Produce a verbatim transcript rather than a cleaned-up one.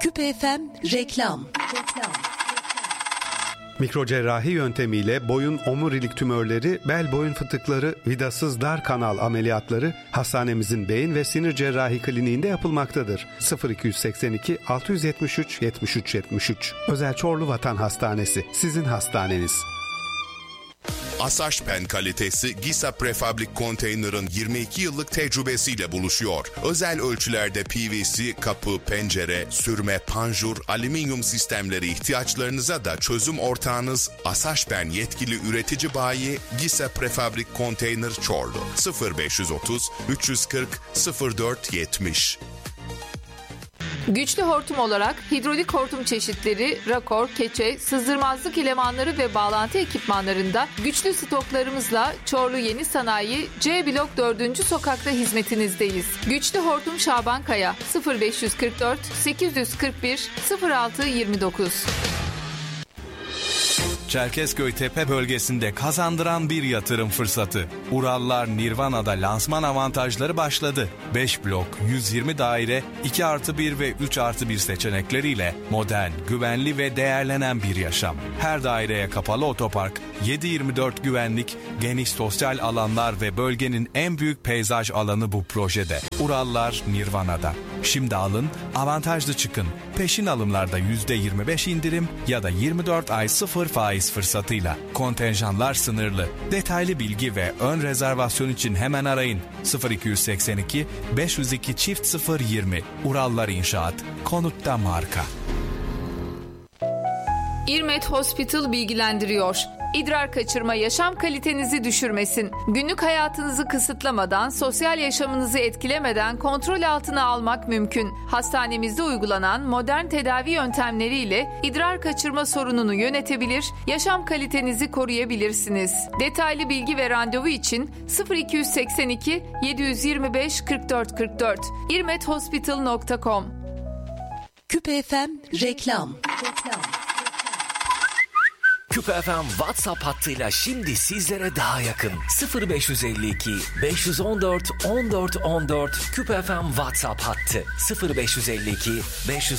Küpe F M reklam. Mikrocerrahi yöntemiyle boyun omurilik tümörleri, bel boyun fıtıkları, vidasız dar kanal ameliyatları hastanemizin beyin ve sinir cerrahi kliniğinde yapılmaktadır. sıfır iki seksen iki altı yüz yetmiş üç yetmiş üç yetmiş üç Özel Çorlu Vatan Hastanesi, sizin hastaneniz. Asaşpen kalitesi Gisa Prefabrik Konteyner'ın yirmi iki yıllık tecrübesiyle buluşuyor. Özel ölçülerde P V C, kapı, pencere, sürme, panjur, alüminyum sistemleri ihtiyaçlarınıza da çözüm ortağınız Asaşpen yetkili üretici bayi Gisa Prefabrik Konteyner Çorlu. sıfır beş otuz üç yüz kırk sıfır dört yetmiş. Güçlü hortum olarak hidrolik hortum çeşitleri, rakor, keçe, sızdırmazlık elemanları ve bağlantı ekipmanlarında güçlü stoklarımızla Çorlu Yeni Sanayi C Blok dördüncü sokakta hizmetinizdeyiz. Güçlü hortum Şaban Kaya sıfır beş kırk dört sekiz yüz kırk bir sıfır altı yirmi dokuz. Çerkezköy Tepe bölgesinde kazandıran bir yatırım fırsatı. Urallar Nirvana'da lansman avantajları başladı. beş blok, yüz yirmi daire, iki artı bir ve üç artı bir seçenekleriyle modern, güvenli ve değerlenen bir yaşam. Her daireye kapalı otopark, yedi yirmi dört güvenlik, geniş sosyal alanlar ve bölgenin en büyük peyzaj alanı bu projede. Urallar Nirvana'da. Şimdi alın, avantajlı çıkın. Peşin alımlarda yüzde yirmi beş indirim ya da yirmi dört ay sıfır faiz fırsatıyla. Kontenjanlar sınırlı. Detaylı bilgi ve ön rezervasyon için hemen arayın. sıfır iki seksen iki beş yüz iki çift sıfır yirmi. Urallar İnşaat. Konutta marka. İrmet Hospital bilgilendiriyor. İdrar kaçırma yaşam kalitenizi düşürmesin. Günlük hayatınızı kısıtlamadan, sosyal yaşamınızı etkilemeden kontrol altına almak mümkün. Hastanemizde uygulanan modern tedavi yöntemleriyle idrar kaçırma sorununu yönetebilir, yaşam kalitenizi koruyabilirsiniz. Detaylı bilgi ve randevu için sıfır iki seksen iki yedi yüz yirmi beş kırk dört kırk dört irmet hospital nokta com. Küpe F M reklam. Küpe F M WhatsApp hattıyla şimdi sizlere daha yakın. sıfır beş elli iki beş yüz on dört on dört on dört Küpe F M WhatsApp hattı sıfır beş elli iki beş yüz